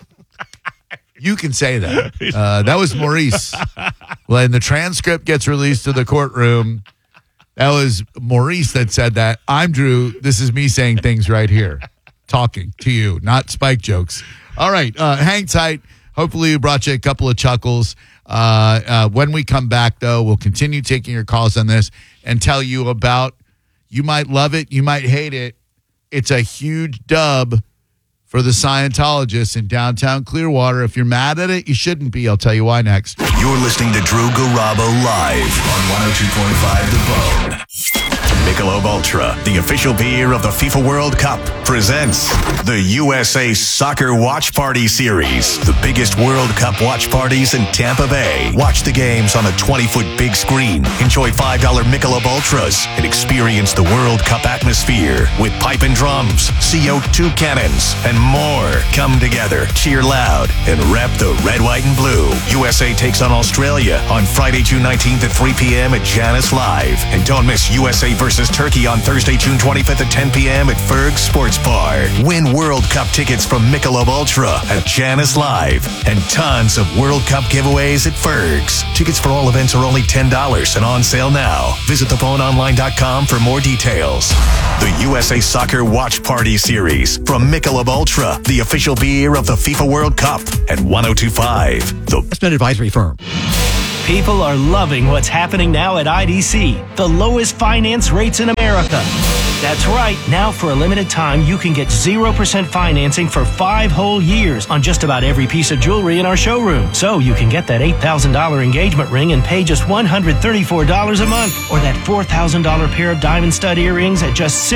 Speaker 2: You can say that. That was Maurice. When the transcript gets released to the courtroom, that was Maurice that said that. I'm Drew. This is me saying things right here, talking to you, not Spike jokes. All right, hang tight. Hopefully, we brought you a couple of chuckles. When we come back, though, we'll continue taking your calls on this and tell you about, you might love it, you might hate it. It's a huge dub for the Scientologists in downtown Clearwater. If you're mad at it, you shouldn't be. I'll tell you why next.
Speaker 16: You're listening to Drew Garabo live on 102.5 The Bone. Michelob Ultra, the official beer of the FIFA World Cup, presents the USA Soccer Watch Party Series, the biggest World Cup watch parties in Tampa Bay. Watch the games on a 20-foot big screen. Enjoy $5 Michelob Ultras and experience the World Cup atmosphere with pipe and drums, CO2 cannons, and more. Come together, cheer loud, and rep the red, white, and blue. USA takes on Australia on Friday, June 19th at 3 p.m. at Janus Live. And don't miss USA versus Turkey on Thursday, June 25th at 10 p.m. at Ferg's Sports Bar. Win World Cup tickets from Michelob Ultra at Janus Live. And tons of World Cup giveaways at Ferg's. Tickets for all events are only $10 and on sale now. Visit theboneonline.com for more details. The USA Soccer Watch Party Series from Michelob Ultra, the official beer of the FIFA World Cup at 102.5. The
Speaker 17: Investment Advisory Firm. People are loving what's happening now at IDC, the lowest finance rates in America. That's right. Now, for a limited time, you can get 0% financing for 5 whole years on just about every piece of jewelry in our showroom. So you can get that $8,000 engagement ring and pay just $134 a month, or that $4,000 pair of diamond stud earrings at just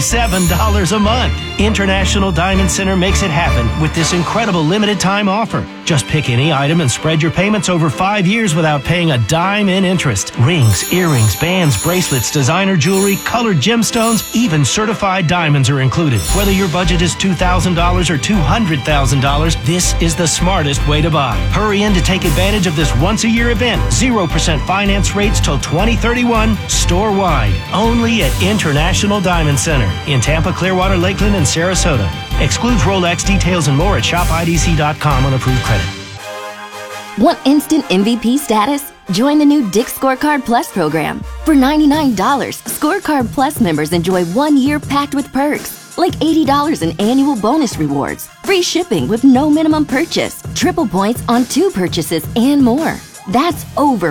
Speaker 17: $67 a month. International Diamond Center makes it happen with this incredible limited time offer. Just pick any item and spread your payments over 5 years without paying a dime in interest. Rings, earrings, bands, bracelets, designer jewelry, colored gemstones, even certified diamonds are included. Whether your budget is $2,000 or $200,000, this is the smartest way to buy. Hurry in to take advantage of this once-a-year event. 0% finance rates till 2031, store-wide. Only at International Diamond Center in Tampa, Clearwater, Lakeland, and Sarasota. Excludes Rolex. Details and more at shopidc.com on approved credit.
Speaker 18: Want instant MVP status? Join the new Dick's Scorecard Plus program. For $99, Scorecard Plus members enjoy 1 year packed with perks, like $80 in annual bonus rewards, free shipping with no minimum purchase, triple points on 2 purchases, and more. That's over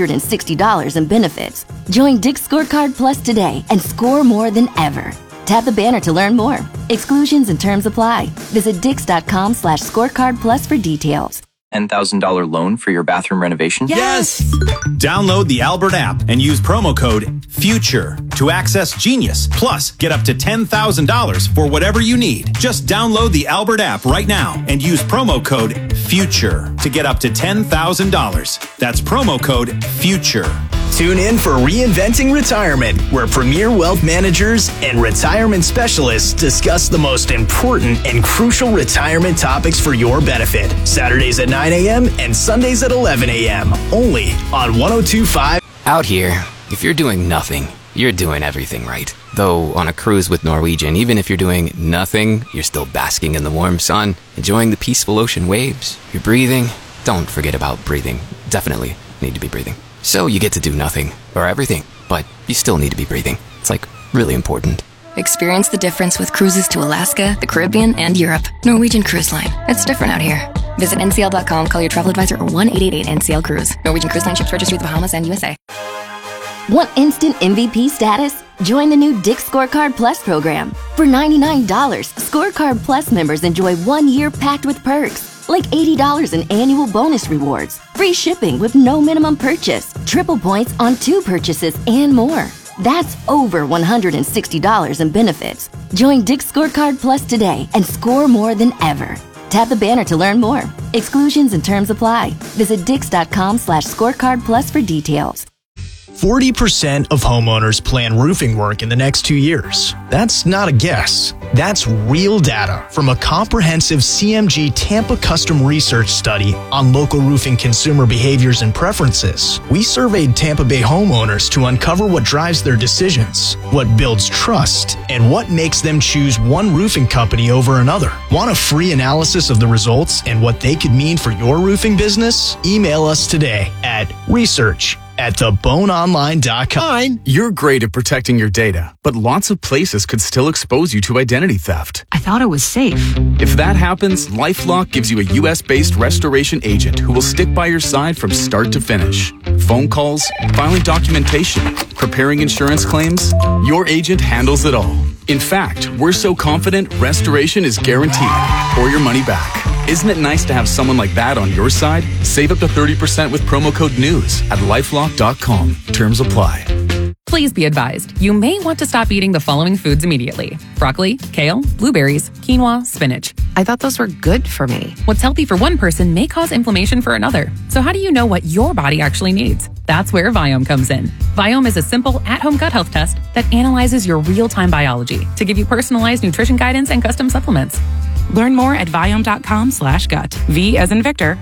Speaker 18: $160 in benefits. Join Dick's Scorecard Plus today and score more than ever. Tap the banner to learn more. Exclusions and terms apply. Visit Dix.com/scorecard plus for details.
Speaker 19: $10,000 loan for your bathroom renovation?
Speaker 20: Yes! Download the Albert app and use promo code FUTURE to access Genius. Plus, get up to $10,000 for whatever you need. Just download the Albert app right now and use promo code FUTURE to get up to $10,000. That's promo code FUTURE.
Speaker 21: Tune in for Reinventing Retirement, where premier wealth managers and retirement specialists discuss the most important and crucial retirement topics for your benefit. Saturdays at 9 a.m. and Sundays at 11 a.m. Only on 102.5.
Speaker 22: Out here, if you're doing nothing, you're doing everything right. Though on a cruise with Norwegian, even if you're doing nothing, you're still basking in the warm sun, enjoying the peaceful ocean waves. You're breathing. Don't forget about breathing. Definitely need to be breathing. So you get to do nothing, or everything, but you still need to be breathing. It's like really important.
Speaker 18: Experience the difference with cruises to Alaska, the Caribbean, and Europe. Norwegian Cruise Line. It's different out here. Visit ncl.com, call your travel advisor, or 1-888-NCL-CRUISE. Norwegian Cruise Line ships registry the Bahamas and USA. Want instant MVP status? Join the new Dick's Scorecard Plus program. For $99, Scorecard Plus members enjoy 1 year packed with perks, like $80 in annual bonus rewards, free shipping with no minimum purchase, triple points on 2 purchases, and more. That's over $160 in benefits. Join Dick's Scorecard Plus today and score more than ever. Tap the banner to learn more. Exclusions and terms apply. Visit dix.com/scorecardplus for details.
Speaker 21: 40% of homeowners plan roofing work in the next 2 years. That's not a guess. That's real data from a comprehensive CMG Tampa custom research study on local roofing consumer behaviors and preferences. We surveyed Tampa Bay homeowners to uncover what drives their decisions, what builds trust, and what makes them choose one roofing company over another. Want a free analysis of the results and what they could mean for your roofing business? Email us today at research@theboneonline.com.
Speaker 1: You're great at protecting your data, but lots of places could still expose you to identity theft.
Speaker 4: I thought it was safe.
Speaker 1: If that happens, LifeLock gives you a US-based restoration agent who will stick by your side from start to finish. Phone calls, filing documentation, preparing insurance claims, your agent handles it all. In fact, we're so confident restoration is guaranteed or your money back. Isn't it nice to have someone like that on your side? Save up to 30% with promo code NEWS at LifeLock.com. Terms apply.
Speaker 23: Please be advised, you may want to stop eating the following foods immediately. Broccoli, kale, blueberries, quinoa, spinach.
Speaker 4: I thought those were good for me.
Speaker 23: What's healthy for one person may cause inflammation for another. So how do you know what your body actually needs? That's where Viome comes in. Viome is a simple at-home gut health test that analyzes your real-time biology to give you personalized nutrition guidance and custom supplements.
Speaker 24: Learn more at Viome.com/gut. V as in Victor,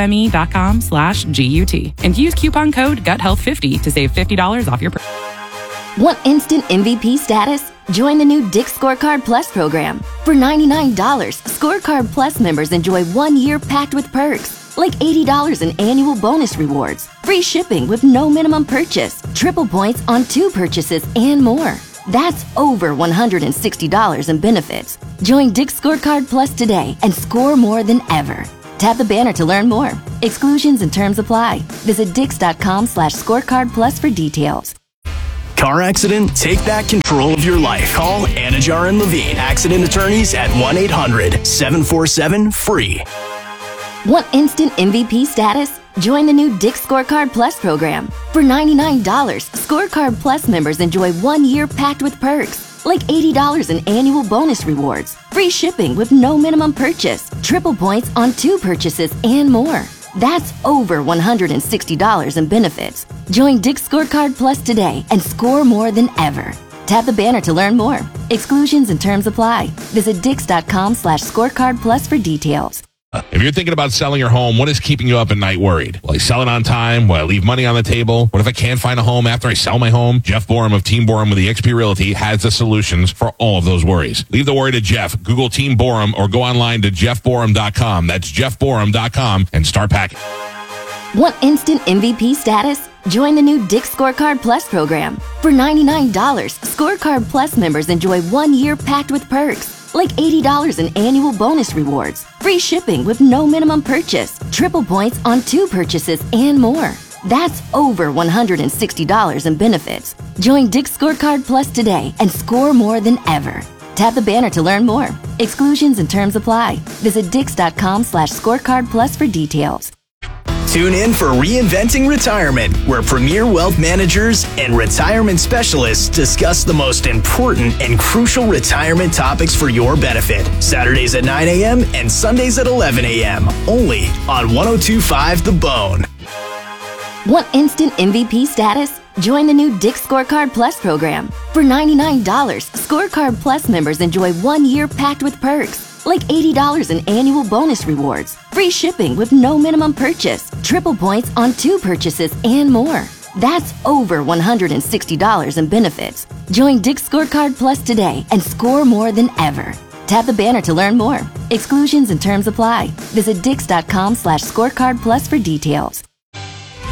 Speaker 24: IOME.com/GUT. And use coupon code GUTHEALTH50 to save $50 off your purchase.
Speaker 18: Want instant MVP status? Join the new Dick's Scorecard Plus program. For $99, Scorecard Plus members enjoy 1 year packed with perks, like $80 in annual bonus rewards, free shipping with no minimum purchase, triple points on 2 purchases, and more. That's over $160 in benefits. Join Dick's Scorecard Plus today and score more than ever. Tap the banner to learn more. Exclusions and terms apply. Visit dix.com/scorecardplus for details.
Speaker 21: Car accident? Take back control of your life. Call Anajar and Levine, accident attorneys at 1-800-747-FREE.
Speaker 18: Want instant MVP status? Join the new Dick's Scorecard Plus program. For $99, Scorecard Plus members enjoy 1 year packed with perks, like $80 in annual bonus rewards, free shipping with no minimum purchase, triple points on 2 purchases, and more. That's over $160 in benefits. Join Dick's Scorecard Plus today and score more than ever. Tap the banner to learn more. Exclusions and terms apply. Visit dix.com/scorecardplus for details.
Speaker 25: If you're thinking about selling your home, what is keeping you up at night worried? Will I sell it on time? Will I leave money on the table? What if I can't find a home after I sell my home? Jeff Borum of Team Borum with eXp Realty has the solutions for all of those worries. Leave the worry to Jeff. Google Team Borum or go online to jeffborum.com. That's jeffborum.com and start packing.
Speaker 18: Want instant MVP status? Join the new Dick's Scorecard Plus program. For $99, Scorecard Plus members enjoy 1 year packed with perks, like $80 in annual bonus rewards, free shipping with no minimum purchase, triple points on 2 purchases, and more. That's over $160 in benefits. Join Dick's Scorecard Plus today and score more than ever. Tap the banner to learn more. Exclusions and terms apply. Visit dix.com/scorecardplus for details.
Speaker 21: Tune in for Reinventing Retirement, where Premier Wealth Managers and retirement specialists discuss the most important and crucial retirement topics for your benefit. Saturdays at 9 a.m. and Sundays at 11 a.m. Only on 102.5 The Bone.
Speaker 18: Want instant MVP status? Join the new Dick's Scorecard Plus program. For $99, Scorecard Plus members enjoy 1 year packed with perks, like $80 in annual bonus rewards, free shipping with no minimum purchase, triple points on 2 purchases, and more. That's over $160 in benefits. Join Dick's Scorecard Plus today and score more than ever. Tap the banner to learn more. Exclusions and terms apply. Visit dix.com/scorecardplus for details.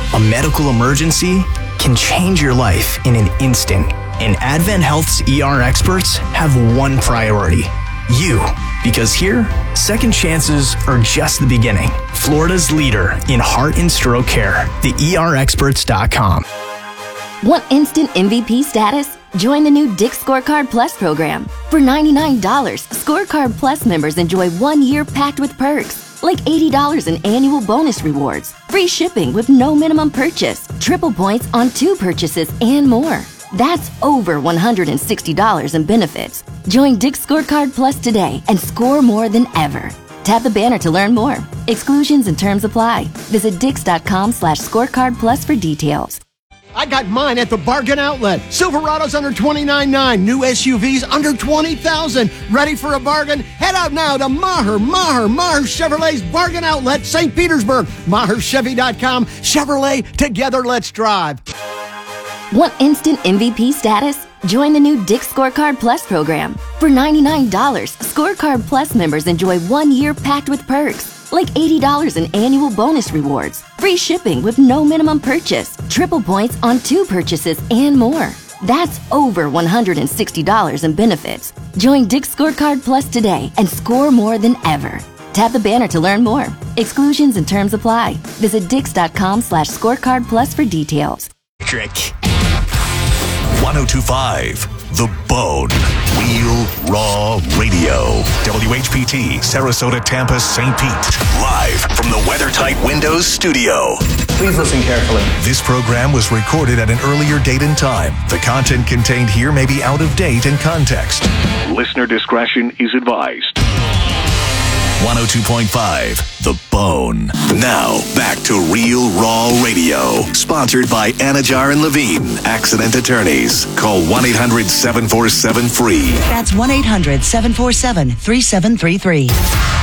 Speaker 21: A medical emergency can change your life in an instant. And Advent Health's ER experts have one priority: you. Because here, second chances are just the beginning. Florida's leader in heart and stroke care, theERexperts.com.
Speaker 18: Want instant MVP status? Join the new Dick's Scorecard Plus program. For $99, Scorecard Plus members enjoy 1 year packed with perks, like $80 in annual bonus rewards, free shipping with no minimum purchase, triple points on 2 purchases, and more. That's over $160 in benefits. Join Dick's Scorecard Plus today and score more than ever. Tap the banner to learn more. Exclusions and terms apply. Visit Dix.com/scorecard plus for details.
Speaker 5: I got mine at the Bargain Outlet. Silverado's under $29,900. New SUVs under $20,000. Ready for a bargain? Head out now to Maher Chevrolet's Bargain Outlet, St. Petersburg. MaherChevy.com. Chevrolet, together let's drive.
Speaker 18: Want instant MVP status? Join the new Dick's Scorecard Plus program. For $99, Scorecard Plus members enjoy 1 year packed with perks, like $80 in annual bonus rewards, free shipping with no minimum purchase, triple points on 2 purchases, and more. That's over $160 in benefits. Join Dick's Scorecard Plus today and score more than ever. Tap the banner to learn more. Exclusions and terms apply. Visit Dix.com/scorecard plus for details.
Speaker 16: 1025 The Bone. Real Raw Radio. WHPT, Sarasota, Tampa, St. Pete. Live from the WeatherTight Windows studio.
Speaker 6: Please listen carefully.
Speaker 16: This program was recorded at an earlier date and time. The content contained here may be out of date in context. Listener discretion is advised. 102.5 The Bone. Now, back to Real Raw Radio. Sponsored by Anajar and Levine, Accident Attorneys. Call 1-800-747-FREE.
Speaker 7: That's 1-800-747-3733.